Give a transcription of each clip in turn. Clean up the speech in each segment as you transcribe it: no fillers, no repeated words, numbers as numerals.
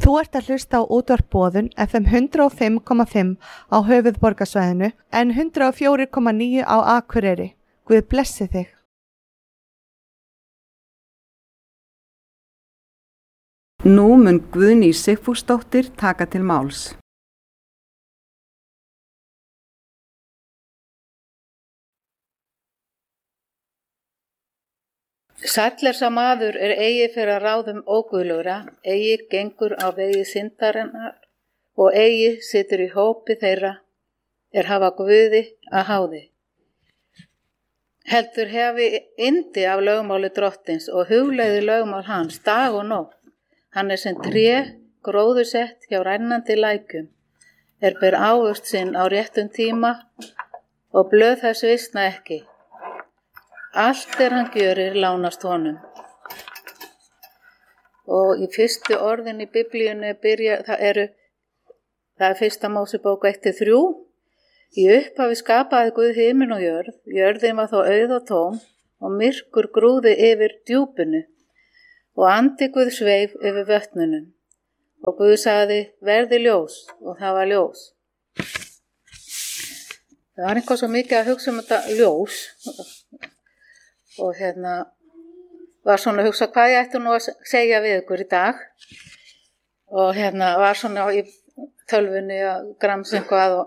Þú ert að hlusta á útvarp Boðun FM 105,5 á höfuðborgarsvæðinu en 104,9 á Akureyri. Guð blessi þig. Nú mun Guðný Sigfúsdóttir taka til máls. Sæll sá maður eigi fyrir að ráðum óguðlegra, eigi gengur á vegi syndarinnar og eigi situr í hópi þeirra hafa Guði að háði. Heldur hefi yndi af lögmáli drottins og hugleiði lögmál hans dag og nótt. Hann sem tré gróðursett hjá rennandi lækjum, ber ávöxt sinn á réttum tíma og blöð þess visna ekki. Allt hann gjörir lánast honum. Og í fyrstu orðin í Biblíunni það fyrsta Mósebók 1-3. Í upphafi skapaði Guð himinn og jörð, jörðin var þó auð og tóm og myrkur grúði yfir djúpinu og andi Guð sveif yfir vötnunum. Og Guð sagði, verði ljós, og það var ljós. Það var eitthvað svo mikið að hugsa þetta ljós. Og var svona að hugsa hvað ég ætti nú að segja við ykkur í dag. Og var svona í tölvunni að gramsa eitthvað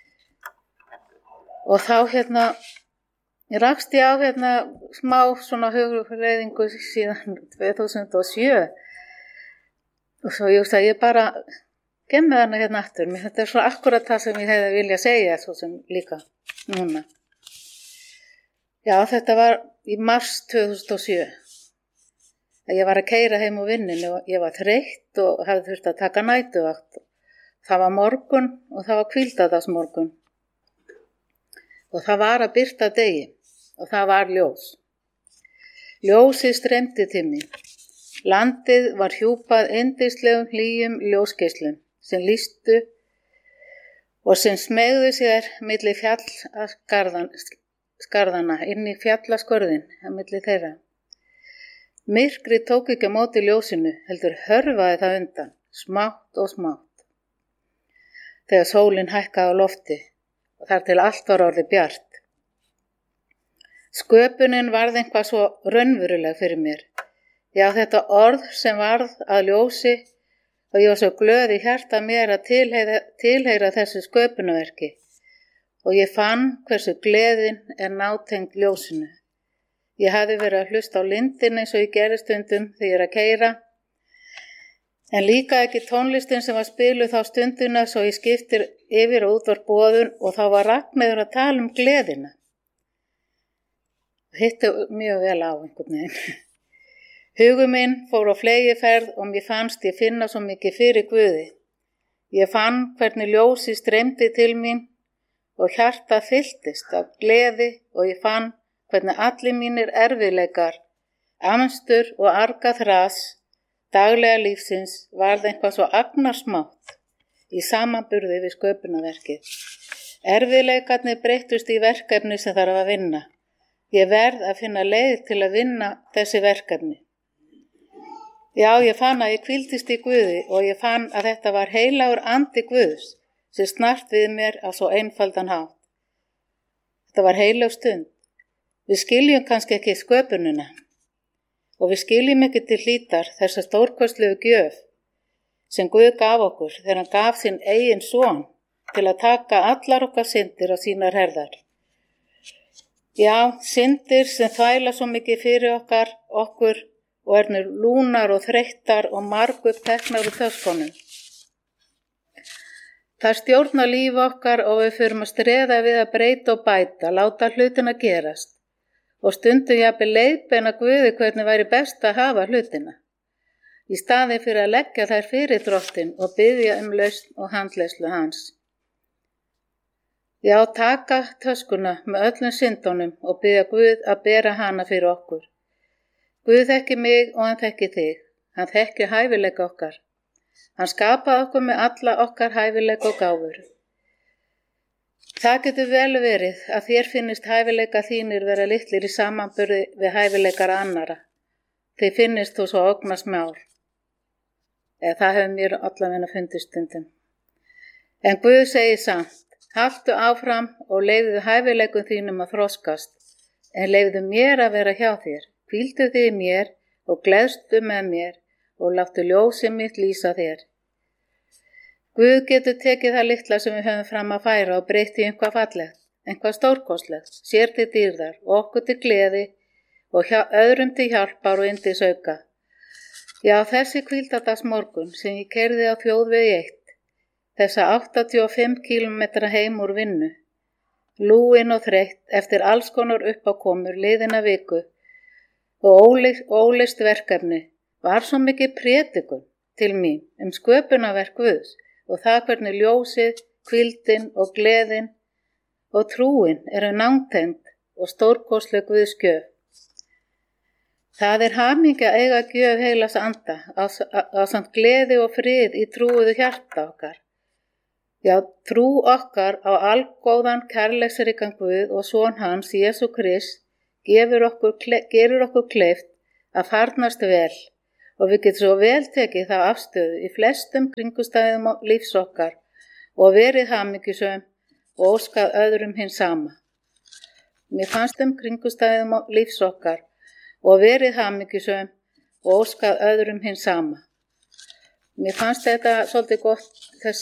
og þá ég rakst ég á smá svona hugleiðingu síðan 2007. Og svo ég hugsa ég bara gemmi hana aftur. Þetta svo akkurat það sem ég hefði viljað segja svo sem líka núna. Já, þetta var í mars 2007. Ég var að keyra heim úr vinnunni og ég var þreytt og hafði þurft að taka nætuvakt. Það var morgun og það var hvíldadagsmorgun. Og það var að birta degi og það var ljós. Ljósið streymdi til mín. Landið var hjúpað yndislegum hlýjum ljósgeislum sem lýstu og sem smegðu sér milli skarðana inn í fjallaskörðin á milli þeirra. Myrkrið tók ekki á móti ljósinu, heldur hörfaði það undan, smátt og smátt. Þegar sólin hækkaði á lofti og þar til allt var orðið bjart. Sköpunin varð eitthvað svo raunveruleg fyrir mér. Já, þetta orð sem varð að ljósi og ég var svo glöð í hjarta mér að tilheyra þessu sköpunarverki. Og ég fann hversu gleðin nátengd ljósinu. Ég hafði verið að hlusta á lindin eins og ég gerði stundum þegar ég að keyra. En líka ekki tónlistin sem var spiluð þá stunduna svo ég skiptir yfir á útvarp Boðun og þá var Ragnheiður að tala gleðina. Hitti mjög vel á einhvern veginn. Hugur minn fór á fleygiferð og mér fannst ég finna svo mikið fyrir Guði. Ég fann hvernig ljósi streymdi til mín og hjarta fylltist af gleði og ég fann hvernig allir mínir erfiðleikar, amstur og arga þras daglega lífsins varð eitthvað svo agnarsmátt í samanburði við sköpunarverkið. Erfiðleikarnir breyttust í verkefni sem þarf að vinna. Ég verð að finna leið til að vinna þessi verkefni. Já, ég fann að ég hvíldist í Guði og ég fann að þetta var heilagur andi Guðs sem snart við mér á svo einfaldan hátt. Þetta var heilög stund. Við skiljum kannski ekki sköpunina og við skiljum ekki til hlítar þessa stórkostlegu gjöf sem Guð gaf okkur þegar hann gaf sinn eigin son til að taka allar okkar syndir á sínar herðar. Já, syndir sem þvæla svo mikið fyrir okkur og nú lúnar og þreyttar og marguppteknar úr töskunum. Það stjórna líf okkar og við förum að streða við að breyta og bæta, láta hlutina gerast og stundum jafnvel leiðbeina Guði hvernig væri best að hafa hlutina. Í staðinn fyrir að leggja þær fyrir Drottinn og biðja lausn og handleiðslu hans. Já, taka töskuna með öllum syndunum og biðja Guð að bera hana fyrir okkur. Guð þekkir mig og hann þekkir þig. Hann þekkir hæfileika okkar. Hann skapaði okkur með alla okkar hæfileika og gáfur. Það getur vel verið að þér finnist hæfileika þínir vera litlir í samanburði við hæfileikar annara. Þeir finnist þú svo ógnasmár. eða það hefur mér allavega fundist stundum. En Guð segir samt, haltu áfram og leyfðu hæfileikum þínum að þroskast, en leyfðu mér að vera hjá þér, hvíldu þig í mér og gleðstu með mér og láttu ljósið mitt lýsa þér. Guð getur tekið það litla sem við höfum fram að færa og breytt í eitthvað fallegt, eitthvað stórkostlegt, sér til dýrðar og okkur til gleði og öðrum til hjálpar og yndisauka. Já, þessi hvíldardagsmorgun sem ég keyrði á þjóðvegi 1, þessa 85 kilometra heim úr vinnu, lúin og þreytt eftir alls konar uppákomur liðina viku og óleyst verkefni, var svo mikið prédikun til mín sköpunarverk Guðs og það hvernig ljósið, hvíldin og gleðin og trúin eru nángtengd og stórkostleg Guðs gjöf. Það hamingja að eiga gjöf heilags anda ásamt gleði og frið í trúuðu hjarta okkar. Já, trú okkar á algóðan kærleiksríkan Guð og son hans, Jesú Krist, gerir okkur kleift að farnast vel og við getum svo vel tekið þá afstöðu í flestum kringumstæðum lífs okkar og verið hamingjusöm og óskað öðrum hins sama. Mér fannst kringumstæðum lífs okkar og verið hamingjusöm og óskað öðrum hins sama. Mér fannst þetta svolítið gott,